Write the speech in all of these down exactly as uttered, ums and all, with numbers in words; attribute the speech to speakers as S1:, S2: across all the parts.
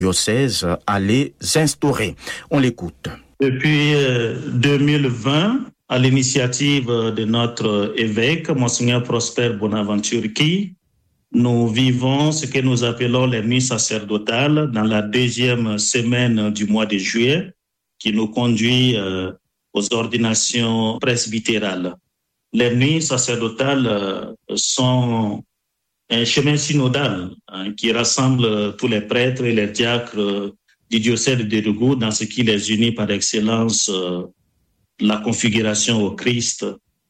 S1: diocèse à les instaurer. On l'écoute.
S2: Depuis deux mille vingt, à l'initiative de notre évêque, Monseigneur Prosper Bonaventure Ki, nous vivons ce que nous appelons les nuits sacerdotales dans la deuxième semaine du mois de juillet, qui nous conduit euh, aux ordinations presbytérales. Les nuits sacerdotales euh, sont un chemin synodal hein, qui rassemble tous les prêtres et les diacres euh, du diocèse de Rigour dans ce qui les unit par excellence, euh, la configuration au Christ.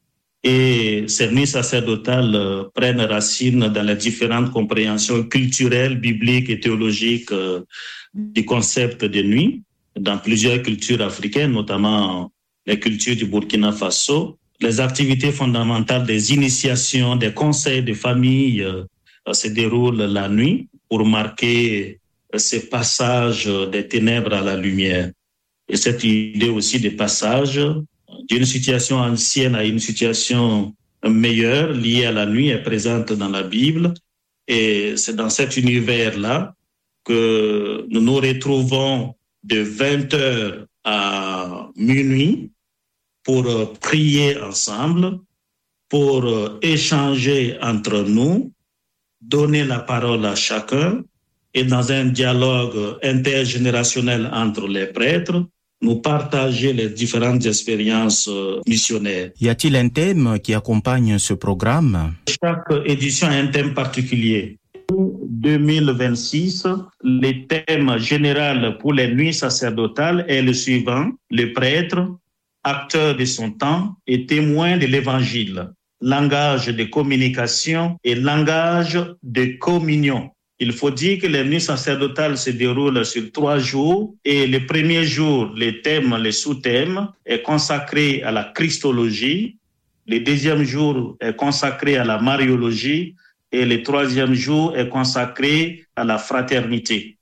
S2: Et ces nuits sacerdotales euh, prennent racine dans les différentes compréhensions culturelles, bibliques et théologiques euh, du concept de nuit dans plusieurs cultures africaines, notamment les cultures du Burkina Faso. Les activités fondamentales des initiations, des conseils de famille euh, se déroulent la nuit pour marquer euh, ce passage des ténèbres à la lumière. Et cette idée aussi de passage d'une situation ancienne à une situation meilleure liée à la nuit est présente dans la Bible. Et c'est dans cet univers-là que nous nous retrouvons de vingt heures à minuit pour prier ensemble, pour échanger entre nous, donner la parole à chacun et dans un dialogue intergénérationnel entre les prêtres, nous partager les différentes expériences missionnaires.
S1: Y a-t-il un thème qui accompagne ce programme?
S2: Chaque édition a un thème particulier. deux mille vingt-six, le thème général pour les nuits sacerdotales est le suivant: le prêtre, acteur de son temps et témoin de l'évangile, langage de communication et langage de communion. Il faut dire que les nuits sacerdotales se déroulent sur trois jours et le premier jour, le thème, le sous-thème est consacré à la Christologie, le deuxième jour est consacré à la Mariologie et le troisième jour est consacré à la fraternité.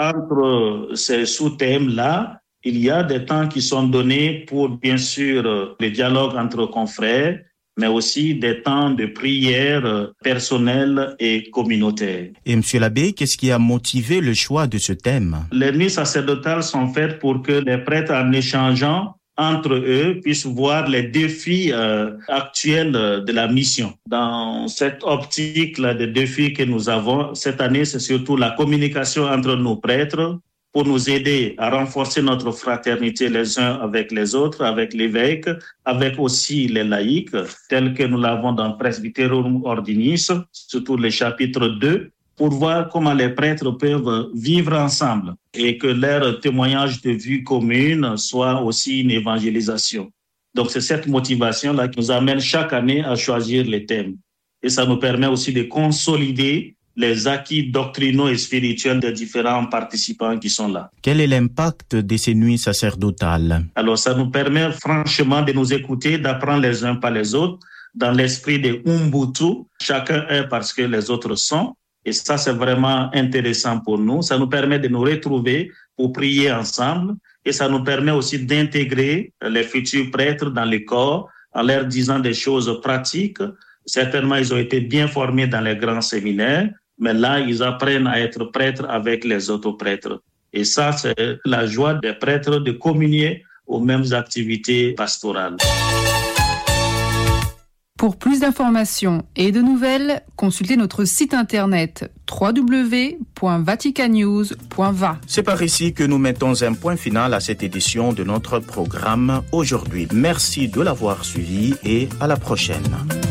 S2: Entre ces sous-thèmes-là, il y a des temps qui sont donnés pour, bien sûr, le dialogue entre confrères, mais aussi des temps de prière personnelle et communautaire.
S1: Et Monsieur l'abbé, qu'est-ce qui a motivé le choix de ce thème?
S2: Les nuits sacerdotales sont faites pour que les prêtres, en échangeant entre eux, puissent voir les défis euh, actuels de la mission. Dans cette optique-là de défis que nous avons, cette année, c'est surtout la communication entre nos prêtres, pour nous aider à renforcer notre fraternité les uns avec les autres, avec l'évêque, avec aussi les laïcs, tels que nous l'avons dans Presbyterorum Ordinis, surtout le chapitre deux, pour voir comment les prêtres peuvent vivre ensemble et que leur témoignage de vie commune soit aussi une évangélisation. Donc c'est cette motivation-là qui nous amène chaque année à choisir les thèmes. Et ça nous permet aussi de consolider les acquis doctrinaux et spirituels des différents participants qui sont là.
S1: Quel est l'impact de ces nuits sacerdotales?
S2: Alors, ça nous permet franchement de nous écouter, d'apprendre les uns par les autres, dans l'esprit de Ubuntu, chacun est parce que les autres sont. Et ça, c'est vraiment intéressant pour nous. Ça nous permet de nous retrouver pour prier ensemble. Et ça nous permet aussi d'intégrer les futurs prêtres dans les corps en leur disant des choses pratiques. Certainement, ils ont été bien formés dans les grands séminaires, mais là, ils apprennent à être prêtres avec les autres prêtres. Et ça, c'est la joie des prêtres de communier aux mêmes activités pastorales.
S3: Pour plus d'informations et de nouvelles, consultez notre site internet w w w point vatican news point v a.
S1: C'est par ici que nous mettons un point final à cette édition de notre programme aujourd'hui. Merci de l'avoir suivi et à la prochaine.